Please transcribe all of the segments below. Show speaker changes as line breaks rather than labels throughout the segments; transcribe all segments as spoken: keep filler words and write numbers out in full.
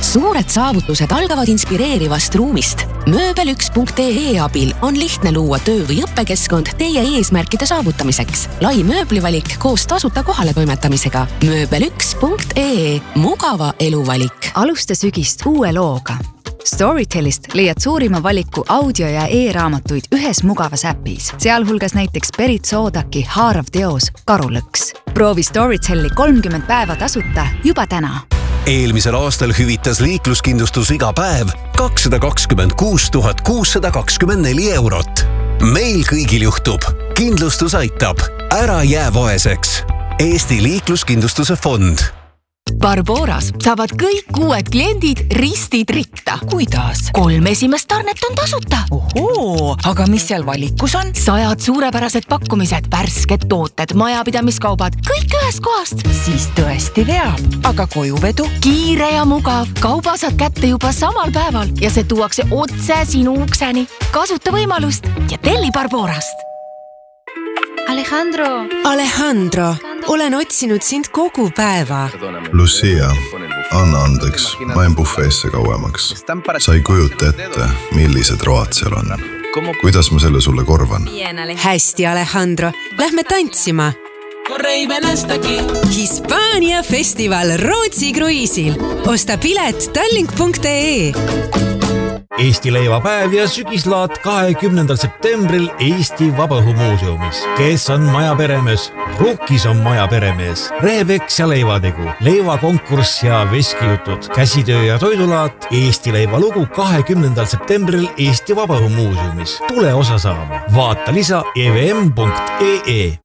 Suured saavutused algavad inspireerivast ruumist. mööbel üks punkt ee abil on lihtne luua töö- või õppekeskkond teie eesmärkide saavutamiseks. Lai mööblivalik koos tasuta kohale toimetamisega. mööbel üks punkt ee. Mugava eluvalik.
Alusta sügist uue looga. Storytelist leiad suurima valiku audio- ja e-raamatuid ühes mugavas äpis, sealhulgas näiteks Berit Soodaki haarav teos Karulõks. Proovi Storytelli kolmkümmend päeva tasuta juba täna.
Eelmisel aastal hüvitas liikluskindlustus iga päev kakssada kakskümmend kuus tuhat kuussada kakskümmend neli eurot. Meil kõigil juhtub. Kindlustus aitab. Ära jää vaeseks. Eesti liikluskindlustuse fond.
Barboras saavad kõik uued kliendid ristid ritta.
Kuidas?
Kolm esimest tarnet on tasuta.
Ohoo, aga mis seal valikus on?
Sajad suurepärased pakkumised, värsked tooted, majapidamiskaubad, kõik ühest kohast.
Siis tõesti veab. Aga kojuvedu?
Kiire ja mugav. Kauba saad kätte juba samal päeval ja see tuuakse otse sinu ukseni. Kasuta võimalust ja telli Barborast.
Alejandro! Alejandro, olen otsinud sind kogu päeva.
Lucia, anna andeks, ma en bufeesse kauemaks. Sa ei kujuta ette, millised road seal on. Kuidas ma selle sulle korvan?
Hästi, Alejandro. Lähme tantsima. Hispaania festival Rootsi kruiisil. Osta pilet tallink punkt ee.
Eesti leivapäev ja sügislaat kahekümnendal septembril Eesti Vabaõhumuuseumis. Kes on maja peremees? Rukkis on maja peremees. Rehepeks ja leivategu, leivakonkurss ja veskijutud, käsitöö ja toidulaat, Eesti leivalugu kahekümnendal septembril Eesti Vabaõhumuuseumis. Tule osa saama. Vaata lisa e v m punkt ee.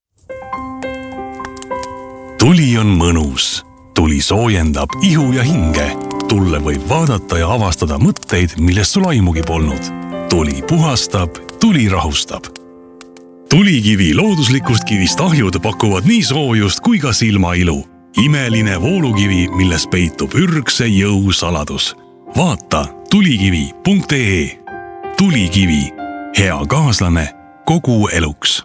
Tuli on mõnus. Tuli soojendab ihu ja hinge. Tulle võib vaadata ja avastada mõtteid, millest sul aimugi polnud. Tuli puhastab, tuli rahustab. Tulikivi looduslikust kivist ahjud pakuvad nii soojust kui ka silmailu. Imeline voolukivi, milles peitub ürgse jõu saladus. Vaata tulikivi punkt ee. Tulikivi. Hea kaaslane kogu eluks.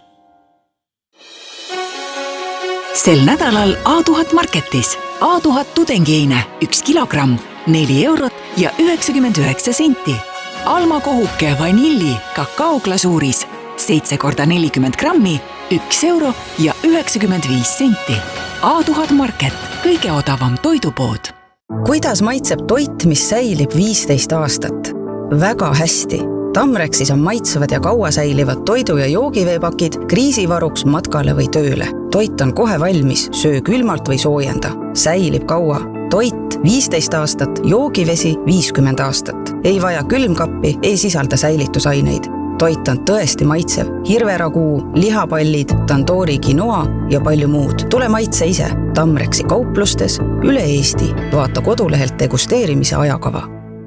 Sel nädalal A tuhat marketis. A tuhat tudengiine, üks kilogramm, neli eurot ja üheksakümmend üheksa senti. Alma kohuke vanilli kakaoglasuuris, seitse korda nelikümmend grammi, üks euro ja üheksakümmend viis senti. A tuhat market, kõige odavam toidupood.
Kuidas maitseb toit, mis säilib viisteist aastat? Väga hästi. Tamreksis on maitsevad ja kaua säilivad toidu- ja joogiveepakid kriisivaruks matkale või tööle. Toit on kohe valmis, söö külmalt või soojenda. Säilib kaua. Toit viisteist aastat, joogivesi viiskümmend aastat. Ei vaja külmkappi, ei sisalda säilitusaineid. Toit on tõesti maitsev. Hirveraguu, lihapallid, tandoori quinoa ja palju muud. Tule maitse ise. Tamreksi kauplustes üle Eesti. Vaata kodulehelt degusteerimise ajakava.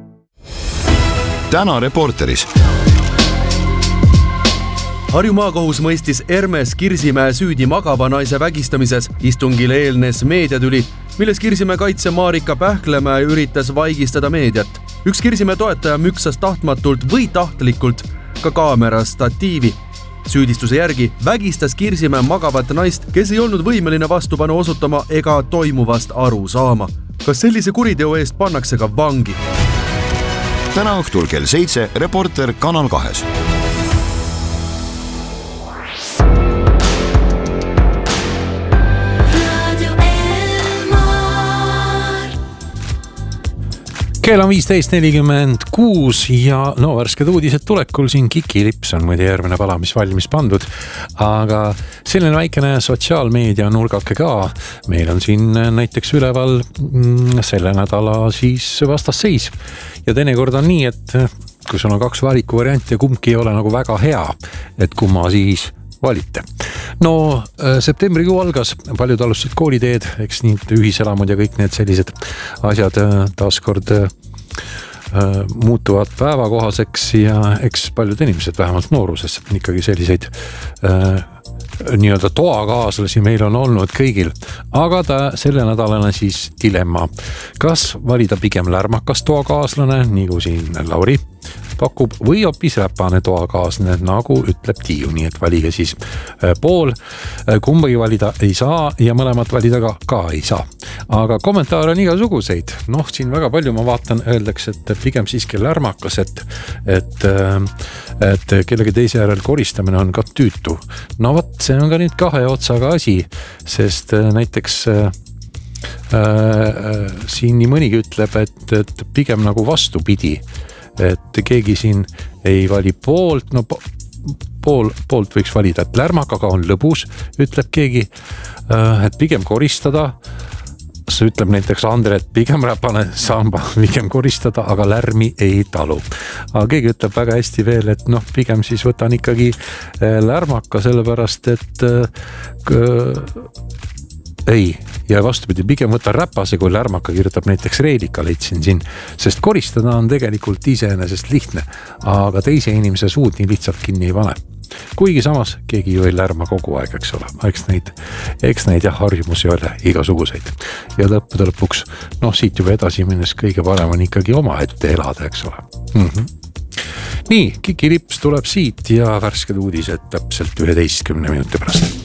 Täna Reporteris.
Harju maakohus mõistis Ermes Kirsimäe süüdi magava naise vägistamises. Istungile eelnes meediatüli, milles Kirsimäe kaitse Marika Pähklemäe üritas vaigistada meediat. Üks Kirsimäe toetaja müksas tahtmatult või tahtlikult ka kaamera statiivi. Süüdistuse järgi vägistas Kirsimäe magavat naist, kes ei olnud võimeline vastupanu osutama ega toimuvast aru saama. Kas sellise kuriteo eest pannakse ka vangi?
Täna õhtul kell seitse Reporter Kanal kahes.
Kell on viisteist nelikümmend kuus ja no värsked uudised tulekul siin Kiki Lips on muide järgmine pala, mis valmis pandud. Aga selline väikene sotsiaalmeedia nurgake ka. Meil on siin näiteks üleval selle nädala siis vastasseis. Ja teinekord on nii, et kui sul on kaks valikuvarianti ja kumbki ei ole nagu väga hea, et kumma siis valite. No septembrikuu algas, paljud alustasid kooliteed, eks nii ühiselamud ja kõik need sellised asjad taaskord muutuvad päevakohaseks ja eks paljud inimesed vähemalt nooruses ikkagi selliseid äh, nii-öelda toakaaslasi meil on olnud kõigil. Aga ta selle nädalana siis dilemma. Kas valida pigem lärmakas toakaaslane, nii kui siin Lauri pakub või hoopis räpane toakaasne, nagu ütleb Tiiu, nii et valige siis pool. Kumbagi valida ei saa ja mõlemat valida ka, ka ei saa. Aga kommentaare on igasuguseid. Noh, siin väga palju ma vaatan, öeldakse, et pigem siiski lärmakas, et, et, et kellegi teise järel koristamine on ka tüütu. No võt, see on ka nüüd kahe otsaga asi, sest näiteks äh, äh, siin nii mõnigi ütleb, et, et pigem nagu vastupidi, et keegi siin ei vali poolt, no pool, poolt võiks valida, et lärmakaga on lõbus, ütleb keegi, äh, et pigem koristada. See ütleb näiteks Andre, et pigem räpane samba, pigem koristada, aga lärmi ei talu. Aga keegi ütleb väga hästi veel, et noh, pigem siis võtan ikkagi lärmaka, sellepärast, et äh, ei, ja vastupidi, pigem võtan räpase, kui lärmaka, kirjutab näiteks Reelika, leidsin siin, sest koristada on tegelikult iseenesest lihtne, aga teise inimese suud nii lihtsalt kinni ei pane. Kuigi samas keegi ju ei lärma kogu aeg, eks ole, eks neid, eks neid jah, harjumusi ole igasuguseid. Ja lõppude lõpuks, noh siit juba edasi minnes kõige parem on ikkagi oma ette elada, eks ole. Mm-hmm. Nii, Kiki Lips tuleb siit ja värsked uudised täpselt üheteistkümne minuti pärast.